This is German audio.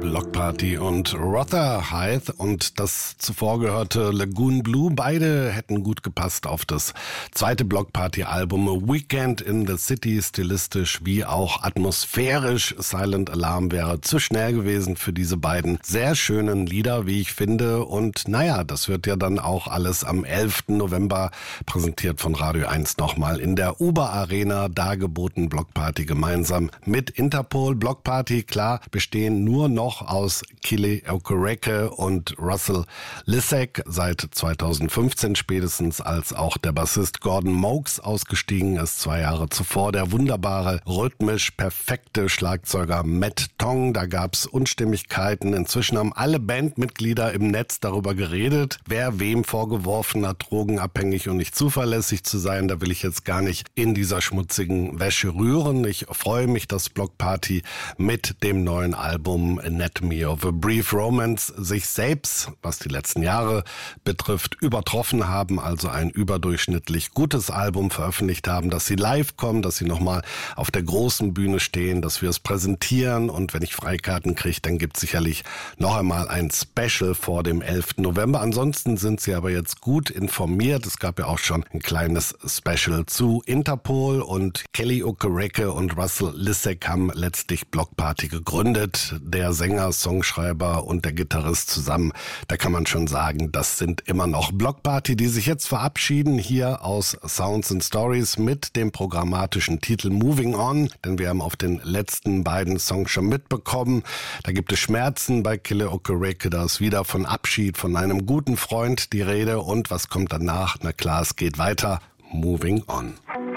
Bloc Party und Rotherhithe und das zuvor gehörte Lagoon Blue. Beide hätten gut gepasst auf das zweite Bloc Party Album Weekend in the City. Stilistisch wie auch atmosphärisch. Silent Alarm wäre zu schnell gewesen für diese beiden sehr schönen Lieder, wie ich finde. Und naja, das wird ja dann auch alles am 11. November präsentiert von Radio 1 nochmal in der Uber Arena, dargeboten Bloc Party gemeinsam mit Interpol. Bloc Party, klar, bestehen nur noch aus Kili Okereke und Russell Lissek, seit 2015 spätestens, als auch der Bassist Gordon Mokes ausgestiegen ist, 2 Jahre zuvor. Der wunderbare, rhythmisch perfekte Schlagzeuger Matt Tong. Da gab's Unstimmigkeiten. Inzwischen haben alle Bandmitglieder im Netz darüber geredet, wer wem vorgeworfen hat, drogenabhängig und nicht zuverlässig zu sein. Da will ich jetzt gar nicht in dieser schmutzigen Wäsche rühren. Ich freue mich, dass Bloc Party mit dem neuen Album Anatomy of a Brief Romance sich selbst, was die letzten Jahre betrifft, übertroffen haben, also ein überdurchschnittlich gutes Album veröffentlicht haben, dass sie live kommen, dass sie nochmal auf der großen Bühne stehen, dass wir es präsentieren, und wenn ich Freikarten kriege, dann gibt es sicherlich noch einmal ein Special vor dem 11. November. Ansonsten sind sie aber jetzt gut informiert. Es gab ja auch schon ein kleines Special zu Interpol, und Kili Okereke und Russell Lissek haben letztlich Bloc Party gegründet. Der Sänger, Songschreiber und der Gitarrist zusammen, da kann man schon sagen, das sind immer noch Bloc Party, die sich jetzt verabschieden hier aus Sounds and Stories mit dem programmatischen Titel Moving On, denn wir haben auf den letzten beiden Songs schon mitbekommen, da gibt es Schmerzen bei Kili Okereke, da ist wieder von Abschied von einem guten Freund die Rede, und was kommt danach? Na klar, es geht weiter. Moving On.